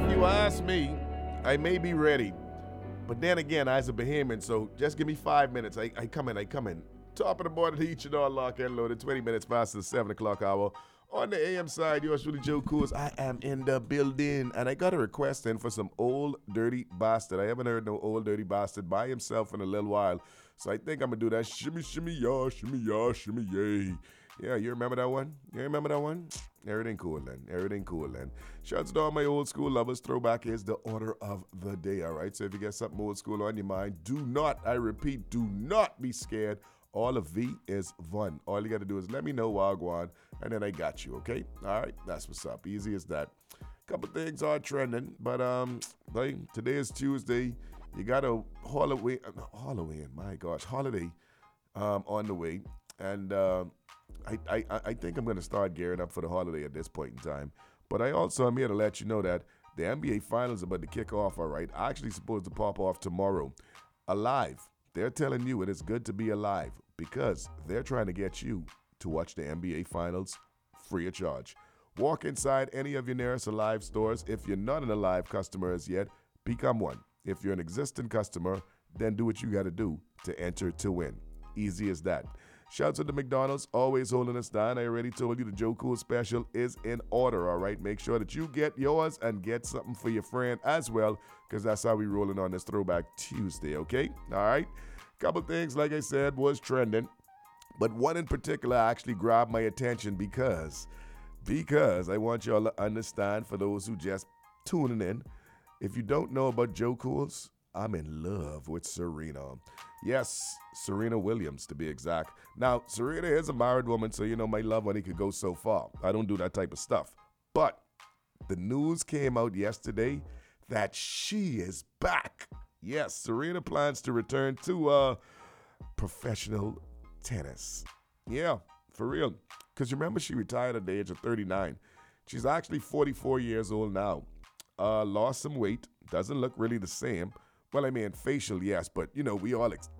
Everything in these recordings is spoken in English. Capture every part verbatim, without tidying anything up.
you ask me, I may be ready. But then again, I was a Bahamian, so just give me five minutes. I, I come in, I come in. Top of the morning, each and all lock and loaded. twenty minutes past the seven o'clock hour. On the A M side, yours truly, Joe Coors. I am in the building. And I got a request in for some Old Dirty Bastard. I haven't heard no Old Dirty Bastard by himself in a little while. So I think I'm going to do that. Shimmy, shimmy, ya, shimmy, ya, shimmy, yay. Yeah, you remember that one? You remember that one? Everything cool then. Everything cool then. Shouts to all my old school lovers. Throwback is the order of the day, all right? So if you get something old school on your mind, do not, I repeat, do not be scared. All of V is fun. All you got to do is let me know while I go on, and then I got you, okay? All right, that's what's up. Easy as that. Couple things are trending, but um, like, today is Tuesday. You got a Halloween, uh, Halloween, my gosh, holiday um, on the way, and uh, I, I, I think I'm going to start gearing up for the holiday at this point in time. But I also am here to let you know that the N B A Finals are about to kick off, all right? Actually supposed to pop off tomorrow. Alive. They're telling you it is good to be alive because they're trying to get you to watch the N B A Finals free of charge. Walk inside any of your nearest Alive stores. If you're not an Alive customer as yet, become one. If you're an existing customer, then do what you got to do to enter to win. Easy as that. Shouts out to McDonald's, always holding us down. I already told you the Joe Cool special is in order, all right? Make sure that you get yours and get something for your friend as well, because that's how we rolling on this Throwback Tuesday, okay? All right? Couple things, like I said, was trending, but one in particular actually grabbed my attention because, because I want y'all to understand, for those who just tuning in, if you don't know about Joe Cools, I'm in love with Serena. Yes, Serena Williams, to be exact. Now, Serena is a married woman, so you know my love money could go so far. I don't do that type of stuff. But the news came out yesterday that she is back. Yes, Serena plans to return to uh, professional tennis. Yeah, for real. Because remember, she retired at the age of thirty-nine. She's actually forty-four years old now. Uh, lost some weight. Doesn't look really the same. Well, I mean, facial, yes, but, you know, we all... Ex-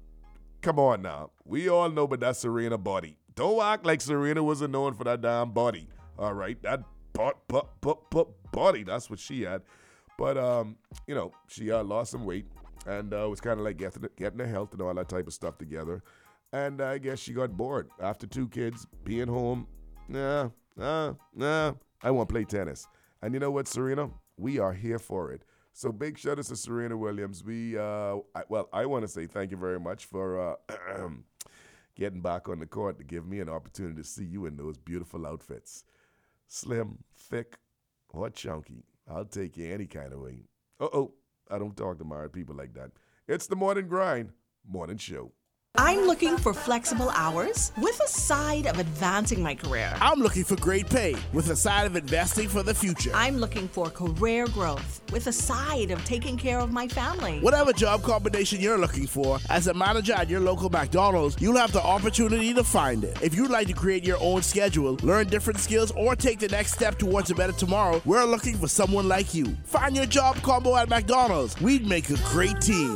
Come on now. We all know about that Serena body. Don't act like Serena wasn't known for that damn body. All right? That butt, butt, butt, butt body. That's what she had. But, um, you know, she uh, lost some weight and uh, was kind of like getting, getting her health and all that type of stuff together. And I guess she got bored. After two kids, being home, nah, nah, nah, I want to play tennis. And you know what, Serena? We are here for it. So big shout out to Serena Williams. We, uh, I, well, I want to say thank you very much for uh, getting back on the court to give me an opportunity to see you in those beautiful outfits. Slim, thick, or chunky. I'll take you any kind of way. Uh-oh, I don't talk to married people like that. It's the Morning Grind, Morning Show. I'm looking for flexible hours with a side of advancing my career. I'm looking for great pay with a side of investing for the future. I'm looking for career growth with a side of taking care of my family. Whatever job combination you're looking for, as a manager at your local McDonald's, you'll have the opportunity to find it. If you'd like to create your own schedule, learn different skills, or take the next step towards a better tomorrow, we're looking for someone like you. Find your job combo at McDonald's. We'd make a great team.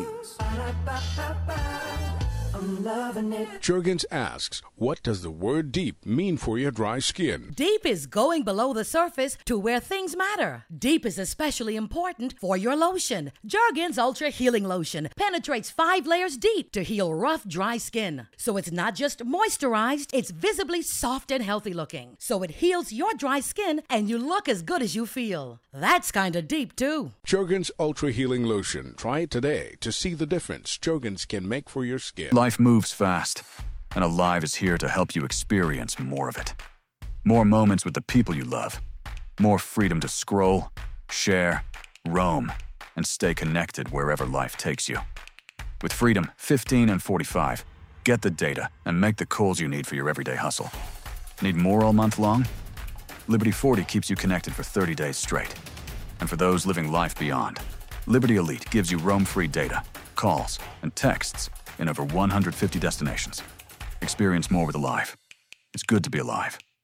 I'm loving it. Jergens asks, what does the word deep mean for your dry skin? Deep is going below the surface to where things matter. Deep is especially important for your lotion. Jergens Ultra Healing Lotion penetrates five layers deep to heal rough, dry skin. So it's not just moisturized, it's visibly soft and healthy looking. So it heals your dry skin and you look as good as you feel. That's kind of deep too. Jergens Ultra Healing Lotion. Try it today to see the difference Jergens can make for your skin. Life moves fast, and Alive is here to help you experience more of it. More moments with the people you love. More freedom to scroll, share, roam, and stay connected wherever life takes you. With Freedom fifteen and forty-five, get the data and make the calls you need for your everyday hustle. Need more all month long? Liberty forty keeps you connected for thirty days straight. And for those living life beyond, Liberty Elite gives you roam-free data, calls, and texts in over one hundred fifty destinations. Experience more with Alive. It's good to be alive.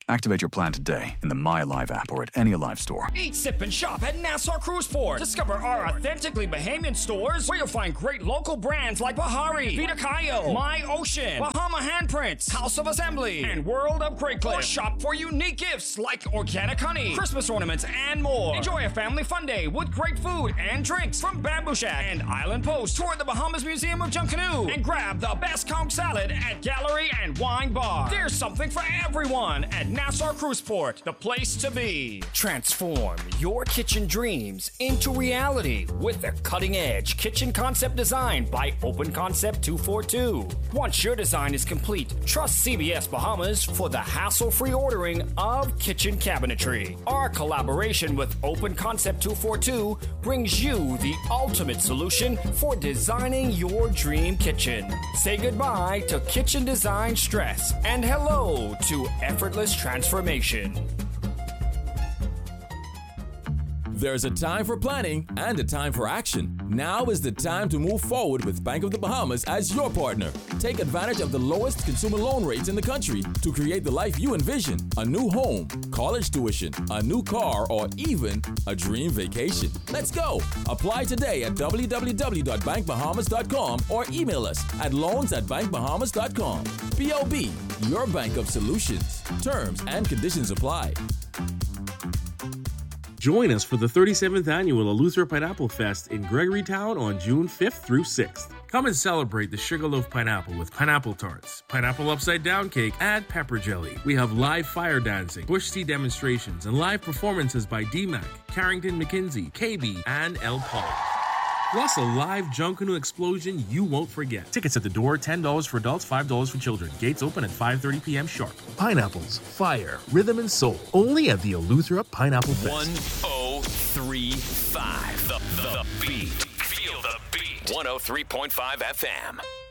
Activate your plan today in the My Alive app or at any Alive store. Eat, sip, and shop at Nassau Cruise Port. Discover our authentically Bahamian stores where you'll find great local brands like Bahari, Vita Cayo, My Ocean, Bahama Handprints, House of Assembly, and World of Great Clip. Or shop for unique gifts like organic honey, Christmas ornaments, and more. Enjoy a family fun day with great food and drinks from Bamboo Shack and Island Post. Tour the Bahamas Museum of Junkanoo and grab the best conch salad at Gallery and Wine Bar. There's something for everyone at Nassau Cruise Port, the place to be. Transform your kitchen dreams into reality with a cutting-edge kitchen concept design by Open Concept two forty-two. Once your design is complete, trust C B S Bahamas for the hassle-free ordering of kitchen cabinetry. Our collaboration with Open Concept two forty-two brings you the ultimate solution for designing your dream kitchen. Say goodbye to kitchen design stress and hello to effortless transformation. There's a time for planning and a time for action. Now is the time to move forward with Bank of the Bahamas as your partner. Take advantage of the lowest consumer loan rates in the country to create the life you envision. A new home, college tuition, a new car, or even a dream vacation. Let's go! Apply today at w w w dot bank bahamas dot com or email us at loans at bank bahamas dot com. B O B, your bank of solutions. Terms and conditions apply. Join us for the thirty-seventh Annual Eleuthera Pineapple Fest in Gregorytown on June fifth through sixth. Come and celebrate the Sugarloaf Pineapple with pineapple tarts, pineapple upside-down cake, and pepper jelly. We have live fire dancing, bush tea demonstrations, and live performances by D MAC, Carrington McKinsey, K B, and El Paul. Plus a live Junkanoo explosion you won't forget. Tickets at the door, ten dollars for adults, five dollars for children. Gates open at five thirty p.m. sharp. Pineapples, fire, rhythm, and soul. Only at the Eleuthera Pineapple Fest. one oh three point five The, the, the beat. Feel the beat. one oh three point five F M.